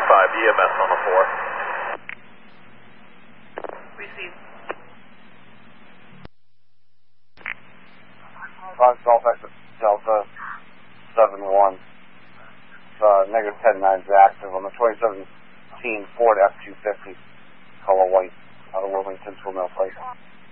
EMS on the 4. Receive. Golf exit Delta 71. Negative 10-9 is active on the 2017 Ford F-250, color white, out of Wilmington to a mill plate.